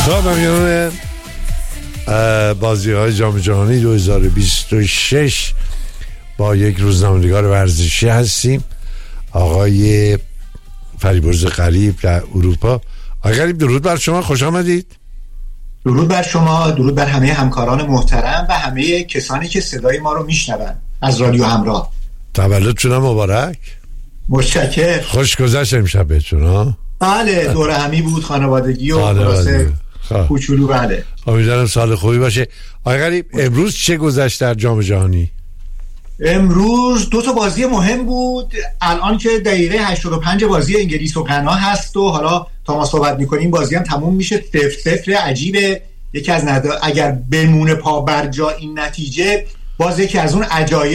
میانه بازی های جام جهانی 2026 با یک روزنامه‌نگار ورزشی هستیم، آقای فریبرز غریب در اروپا. آقای غریب درود بر شما، خوش آمدید. درود بر شما، درود بر همه همکاران محترم و همه کسانی که صدای ما رو میشنون از رادیو همراه. تولدتون مبارک. متشکرم. خوش گذشت امشب بهتون ها؟ بله، دور همی بود، خانوادگی و خلاصه کوچولو. بله، امیدوارم سال خوبی باشه. آقای غریب امروز چه گذشت در جام جهانی؟ امروز 2 بازی مهم بود. الان که دقیقه 85 بازی انگلیس و غنا هست و حالا تا ما صحبت میکنیم بازی هم تموم میشه. 0-0 عجیبه. یکی از اگر بمونه پا بر جا این نتیجه، باز یکی از اون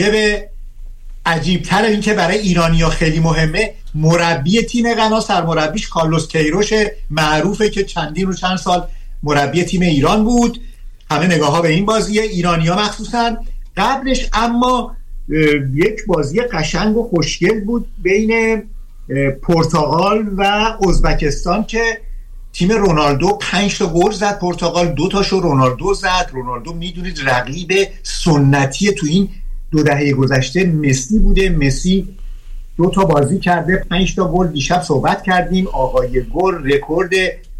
عجیب‌تر این که برای ایرانی‌ها خیلی مهمه. مربی تیم غنا، سرمربیش کارلوس کیروش معروفه که چند سال مربی تیم ایران بود. همه نگاه‌ها به این بازیه، ایرانی‌ها مخصوصاً. قبلش اما یک بازی قشنگ و خوشگل بود بین پرتغال و ازبکستان که تیم رونالدو 5 تا گل زد، پرتغال 2 تاشو رونالدو زد. رونالدو میدونید رقیب سنتی تو این 2 دهه گذشته مسی بوده. مسی 2 تا بازی کرده، 5 تا گل. دیشب صحبت کردیم آقای گل رکورد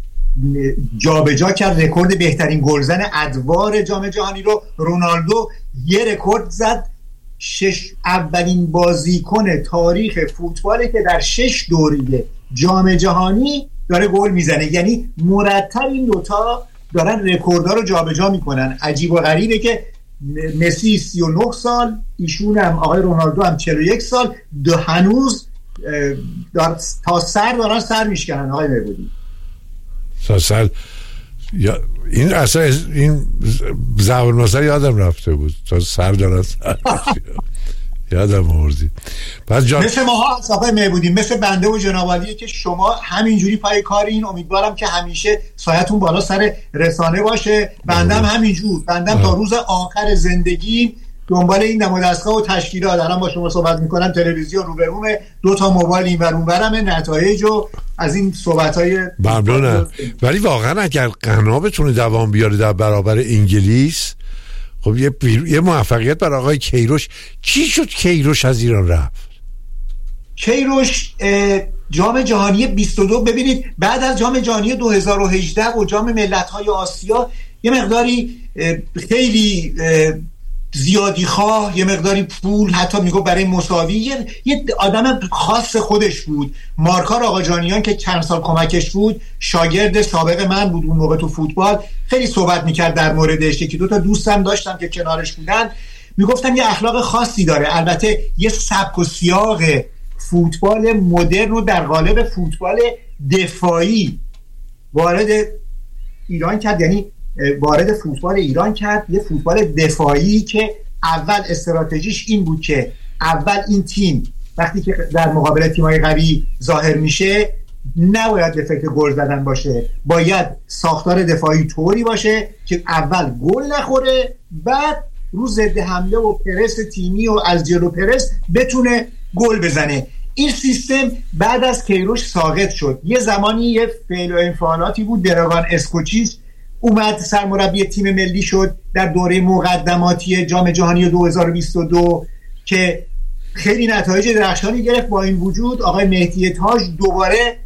جابجا کرد، رکورد بهترین گلزن ادوار جام جهانی رو. رونالدو یه رکورد زد، 6 اولین بازیکن تاریخ فوتباله که در 6 دوره جام جهانی داره گل میزنه. یعنی مرتب این دوتا دارن رکوردها رو جابجا میکنن. عجیب و غریبه که مسی 39 سال، ایشون هم آقای رونالدو هم 41 سال، هنوز تا سر دارن سر میشکنن. آقای مهبودی تا سر این اصلا این زبان مصر یادم رفته بود، تا سر دارن سر یادم آوردی. مثل ماها آقای مهبودی، مثل بنده و جناب عالیه که شما همینجوری پای کارین. امیدوارم که همیشه سایتون بالا سر رسانه باشه. بندم همینجور، بندم تا روز آخر زندگی دنبال این دم و دستگاه و تشکیلات. الان با شما صحبت میکنم، تلویزیون روبرومه، 2 تا موبایل این ور اون ورمه، نتایج و از این صحبت‌های ممنونم. ولی واقعا اگر غنا بتونه دوام بیاره در برابر انگلیس، خب یه موفقیت برای آقای کیروش. چی شد کیروش از ایران رفت؟ کیروش جام جهانی 22، ببینید بعد از جام جهانی 2018 و جام ملت‌های آسیا یه مقداری خیلی زیادی خواه، یه مقداری پول، حتی میگو برای مساوی، یه آدم خاص خودش بود. مارکار آقاجانیان که چند سال کمکش بود، شاگرد سابق من بود اون موقع تو فوتبال، خیلی صحبت میکرد در موردش. 1-2 تا دوستم داشتم که کنارش بودن، میگفتن یه اخلاق خاصی داره. البته یه سبک و سیاق فوتبال مدرن رو در قالب فوتبال دفاعی وارد ایران کرد، یعنی وارد فوتبال ایران کرد. یه فوتبال دفاعی که اول استراتژیش این بود که اول این تیم وقتی که در مقابل تیم‌های قوی ظاهر میشه نباید به فکر گل زدن باشه، باید ساختار دفاعی طوری باشه که اول گل نخوره، بعد رو ضد حمله و پرس تیمی و از جلو پرس بتونه گل بزنه. این سیستم بعد از کیروش ساقط شد. یه زمانی یه فعل و انفعالاتی بود، دراگان اسکوچیچ اومد سرمربی تیم ملی شد در دوره مقدماتی جام جهانی 2022 که خیلی نتایج درخشانی گرفت. با این وجود آقای مهدی تاج دوباره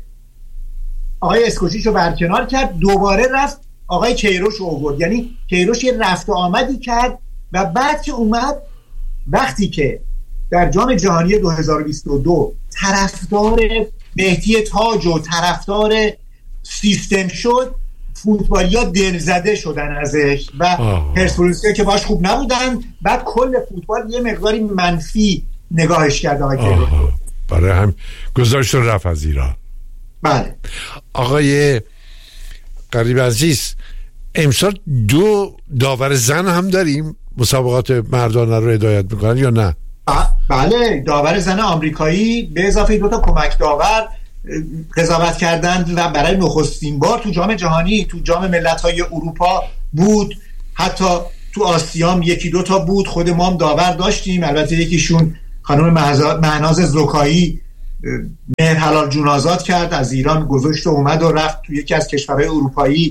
آقای اسکوچیچ رو برکنار کرد، دوباره رفت آقای کیروش رو آورد. یعنی کیروش یه رفت و آمدی کرد و بعد که اومد، وقتی که در جام جهانی 2022 طرفدار مهدی تاج و طرفدار سیستم شد، فوتبالیا دلزده شدن ازش و پرسپولیسیا که باش خوب نبودن. بعد کل فوتبال یه مقداری منفی نگاهش کرد آقای کیروش، برای هم گذاشت رفت از ایران. بله. آقای غریب عزیز، امسال 2 داور زن هم داریم، مسابقات مردانه رو هدایت میکنن یا نه؟ بله، داور زن آمریکایی به اضافه 2 تا کمک داور قضاوت کردند و برای نخستین بار تو جام جهانی، تو جام ملت‌های اروپا بود، حتی تو آسیام 1-2 تا بود. خود ما هم داور داشتیم، البته یکیشون خانم مهناز زکایی مهر حلال جون آزاد کرد، از ایران گذاشت و اومد و رفت تو یکی از کشورهای اروپایی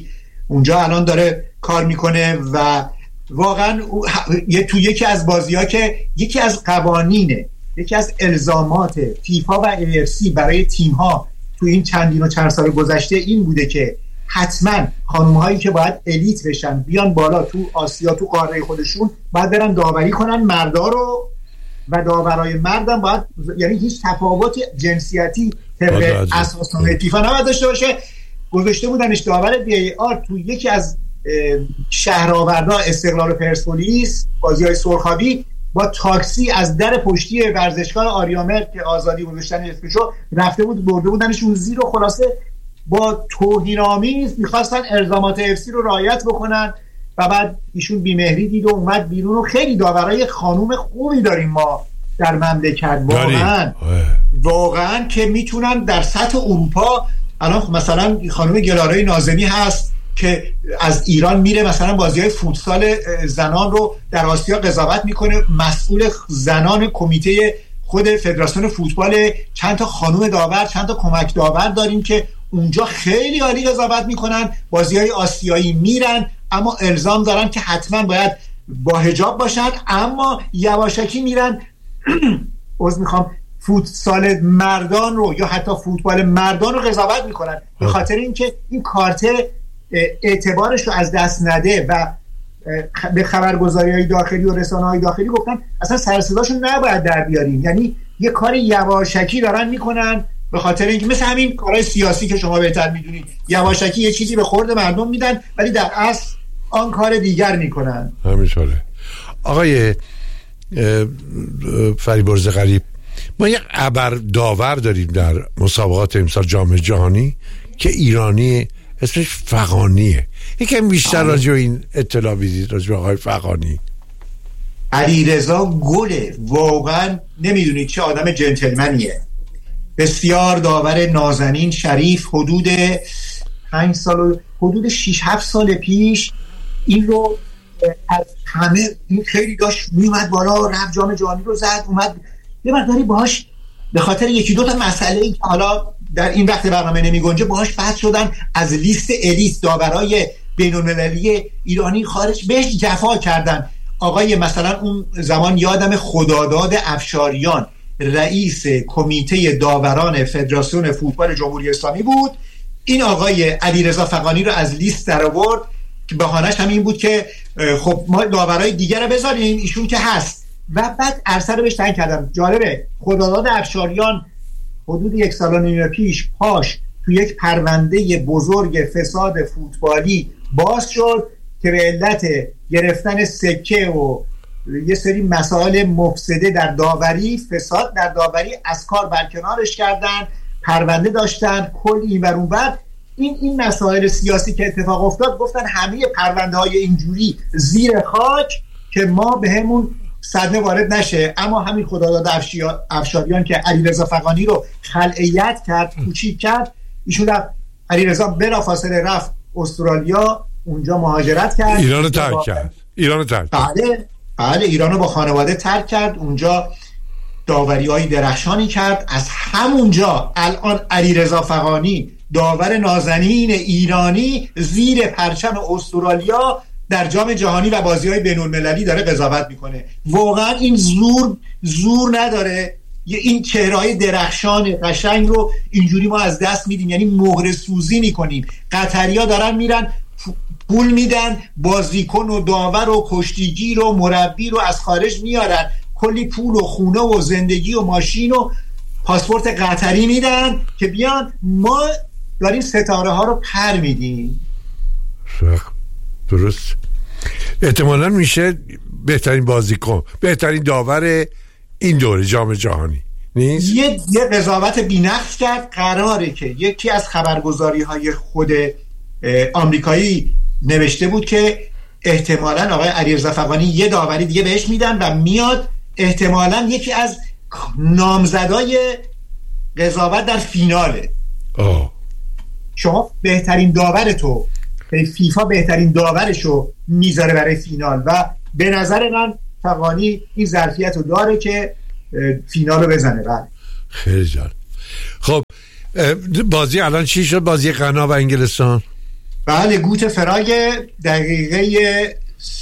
اونجا الان داره کار میکنه و واقعا تو یکی از بازی‌ها که یکی از قوانینه، یکی از الزامات فیفا و AFC برای تیم‌ها تو این چندین و چند سال گذشته این بوده که حتما خانم‌هایی که باید الیت بشن بیان بالا تو آسیا، تو قاره خودشون، باید برن داوری کنن مردا رو، و داورای مردم باید، یعنی هیچ تفاوت جنسیتی طبق اساسنامه فیفا نباید داشته باشه. گذاشته بودنش داور VAR تو یکی از شهرآوردا استقلال و پرسپولیس، بازی‌های سرخابی، با تاکسی از در پشتی ورزشگاه آریامر که آزادی گذاشتن اسمشو رفته بود، برده بودنش اون زیر، و خلاصه با توهین‌آمیز می‌خواستن الزامات FC رو رعایت بکنن و بعد ایشون بیمهری دید و اومد بیرون. و خیلی داورای خانوم خوبی داریم ما در مملکت واقعا که میتونن در سطح اروپا. الان مثلا خانم گلاره نازمی هست که از ایران میره مثلا بازی‌های فوتسال زنان رو در آسیا قضاوت میکنه، مسئول زنان کمیته خود فدراسیون فوتبال. چند تا خانم داور، چند تا کمک داور داریم که اونجا خیلی عالی قضاوت میکنن. بازی‌های آسیایی میرن اما الزام دارن که حتما باید با حجاب باشن، اما یواشکی میرن فوتسال مردان رو یا حتی فوتبال مردان رو قضاوت میکنن، به خاطر اینکه این کارت اعتبارش رو از دست نده. و به خبرگزاری‌های داخلی و رسانه‌های داخلی گفتن اصلا سر صداشون نباید در بیاریم، یعنی یه کار یواشکی دارن میکنن، به خاطر اینکه مثل همین کارهای سیاسی که شما بهتر میدونید، یواشکی یه چیزی به خورد مردم میدن ولی در اصل آن کار دیگر میکنن. همینطوره. آقای فریبرز غریب، ما یک ابر داور داریم در مسابقات امسال جام جهانی که ایرانی، اسمش فغانیه. یکم بیشتر راجع به این اطلاع بدید، راجع به آقای فغانی. علیرضا گله، واقعا نمیدونید چه آدم جنتلمنیه، بسیار داور نازنین، شریف. حدود 5 سال، حدود 6-7 سال پیش این رو از همه، این خیلی داشت میومد بالا، رفت جام جهانی رو زد، اومد یه مقداری باهاش به خاطر یکی دو تا مسئله ای که حالا در این وقت برنامه نمیگنجه باهاش بحث شدن، از لیست الیت داورای بین‌المللی ایرانی خارج، بهش جفا کردن. آقای مثلا اون زمان یادم خداداد افشاریان رئیس کمیته داوران فدراسیون فوتبال جمهوری اسلامی بود، این آقای علیرضا فغانی رو از لیست در آورد که بهانه‌اش همین بود که خب ما داورای دیگر رو بذاریم، ایشون که هست. و بعد عرصه رو بهش تنگ کردم. جالبه خداداد افشاریان حدود 1.5 سال پیش پاش تو یک پرونده بزرگ فساد فوتبالی باز شد که به علت گرفتن سکه و یه سری مسائل مفسده در داوری، فساد در داوری، از کار برکنارش کردن، پرونده داشتن کل این ور اون ور. این مسائل سیاسی که اتفاق افتاد، گفتن همه پرونده های اینجوری زیر خاک که ما به همون صدمه وارد نشه. اما همین خداداد افشاریان که علیرضا فغانی رو خلعیت کرد، کوچیک کرد، ایشون رفت، علیرضا بلافاصله رفت استرالیا، اونجا مهاجرت کرد، ایران رو ترک کرد. بله ایران رو با خانواده ترک کرد، اونجا داوری‌های درخشانی کرد. از همونجا الان علیرضا فغانی داور نازنین ایرانی زیر پرچم استرالیا در جام جهانی و بازی‌های بین‌المللی داره قضاوت میکنه. واقعا این زور نداره. این چهره‌های درخشان قشنگ رو اینجوری ما از دست میدیم، یعنی مهره سوزی میکنیم. قطری‌ها دارن میرن پول میدن، بازیکن و داور و کشتیگیر و مربی رو از خارج میارن، کلی پول و خونه و زندگی و ماشین و پاسپورت قطری میدن که بیان، ما داریم ستاره ها رو پر میدیم. درست. احتمالاً میشه بهترین بازیکن، بهترین داور این دوره جام جهانی نیست؟ یه قضاوت بی‌نقص کرد. قراره که یکی از خبرگزاری های خود آمریکایی نوشته بود که احتمالاً آقای علیرضا فغانی یه داوری دیگه بهش میدن و میاد احتمالاً یکی از نامزدای قضاوت در فیناله. شما بهترین داورتو، فیفا بهترین داورشو میذاره برای فینال و به نظر من فغانی این ظرفیت رو داره که فینال رو بزنه. بله خیلی جالب. خب بازی الان چی شد؟ بازی غنا و انگلستان بله گوت فراگ دقیقه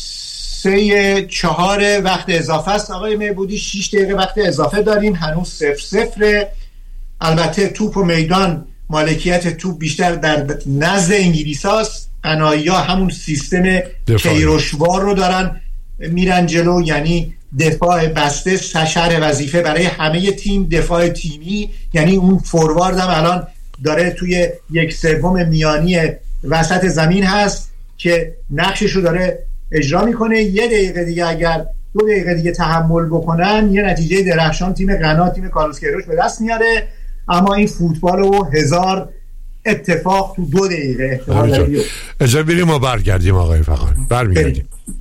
3-4 وقت اضافه است آقای معبودی. 6 دقیقه وقت اضافه داریم، هنوز 0-0. البته توپ و میدان مالکیت توپ بیشتر در نزد انگلیس هاست. قنایی ها همون سیستم کیروشوار رو دارن میرن جلو، یعنی دفاع بسته شرح وظیفه برای همه تیم، دفاع تیمی، یعنی اون فوروارد هم الان داره توی 1/3 میانی وسط زمین هست که نقشش رو داره اجرا میکنه. 1 دقیقه دیگه اگر 2 دقیقه دیگه تحمل بکنن یه نتیجه درخشان تیم غنا، تیم کارلوس کیروش به دست میاره. اما این فوتبال رو 1000 اتفاق تو 2 دقیقه احتمال داره. اجازه بریم و برگردیم آقای فغانی، برمیگردیم.